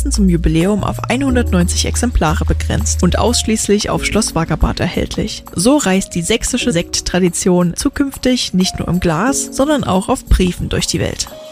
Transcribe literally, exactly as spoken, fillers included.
ansonsten zum Jubiläum auf hundertneunzig Exemplare begrenzt und ausschließlich auf Schloss Wackerbarth erhältlich. So reist die sächsische Sekttradition zukünftig nicht nur im Glas, sondern auch auf Briefen durch die Welt.